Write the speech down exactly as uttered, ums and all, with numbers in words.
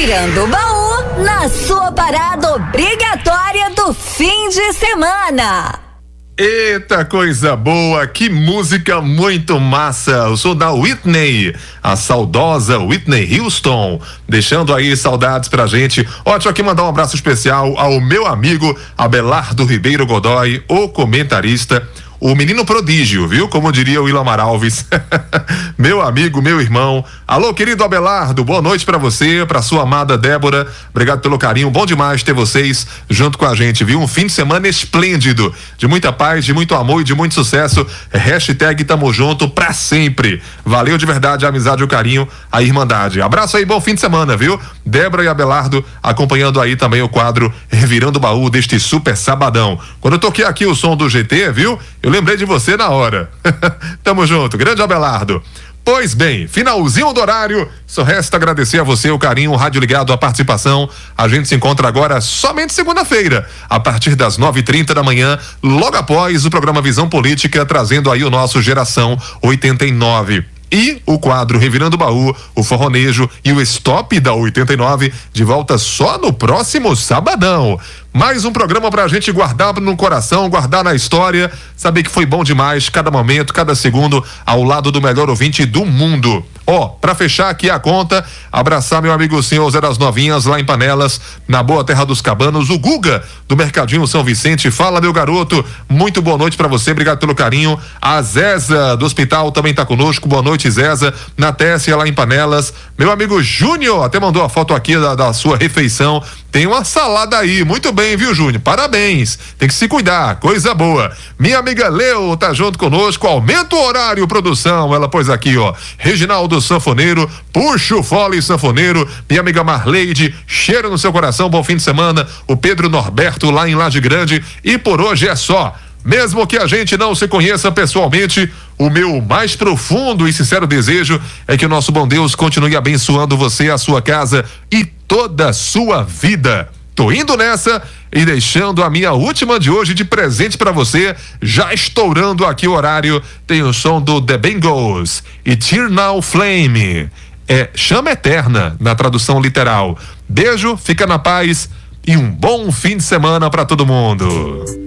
Revirando o baú na sua parada obrigatória do fim de semana. Eita, coisa boa, que música muito massa. Eu sou da Whitney, a saudosa Whitney Houston, deixando aí saudades pra gente. Ó, deixa eu aqui mandar um abraço especial ao meu amigo Abelardo Ribeiro Godoy, o comentarista, o menino prodígio, viu? Como diria o Ilamar Alves. Meu amigo, meu irmão. Alô, querido Abelardo, boa noite pra você, pra sua amada Débora. Obrigado pelo carinho, bom demais ter vocês junto com a gente, viu? Um fim de semana esplêndido, de muita paz, de muito amor e de muito sucesso. Hashtag tamo junto pra sempre. Valeu de verdade a amizade, o carinho, a irmandade. Abraço aí, bom fim de semana, viu? Débora e Abelardo acompanhando aí também o quadro Revirando o Baú deste super sabadão. Quando eu toquei aqui o som do G T, viu? Eu lembrei de você na hora. Tamo junto, grande Abelardo. Pois bem, finalzinho do horário, só resta agradecer a você o carinho, o rádio ligado, a participação. A gente se encontra agora somente segunda-feira, a partir das nove e trinta da manhã, logo após o programa Visão Política, trazendo aí o nosso Geração oitenta e nove. E o quadro Revirando o Baú, o forronejo e o stop da oitenta e nove, de volta só no próximo sabadão. Mais um programa pra gente guardar no coração, guardar na história, saber que foi bom demais cada momento, cada segundo ao lado do melhor ouvinte do mundo. Ó, pra fechar aqui a conta, abraçar meu amigo senhor Zé das Novinhas lá em Panelas, na boa terra dos cabanos, o Guga do Mercadinho São Vicente. Fala, meu garoto, muito boa noite pra você, obrigado pelo carinho. A Zeza do hospital também tá conosco, boa noite, Zeza, na Tessia lá em Panelas. Meu amigo Júnior até mandou a foto aqui da, da sua refeição. Tem uma salada aí, muito bem, viu, Júnior? Parabéns, tem que se cuidar, coisa boa. Minha amiga Leo tá junto conosco, aumenta o horário, produção, ela pôs aqui, ó, Reginaldo Sanfoneiro, puxa o fole sanfoneiro, minha amiga Marleide, cheiro no seu coração, bom fim de semana, o Pedro Norberto lá em Laje Grande, e por hoje é só. Mesmo que a gente não se conheça pessoalmente, o meu mais profundo e sincero desejo é que o nosso bom Deus continue abençoando você, a sua casa e toda a sua vida. Tô indo nessa e deixando a minha última de hoje de presente pra você, já estourando aqui o horário, tem o som do The Bengals, Eternal Flame, é chama eterna na tradução literal. Beijo, fica na paz e um bom fim de semana pra todo mundo.